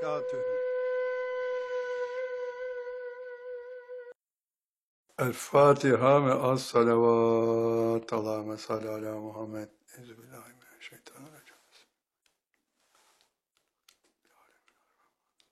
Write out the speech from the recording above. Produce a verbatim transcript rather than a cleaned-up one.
وبركاته. الفاتحة مع الصلوات. اللهم صل على محمد. أعوذ بالله من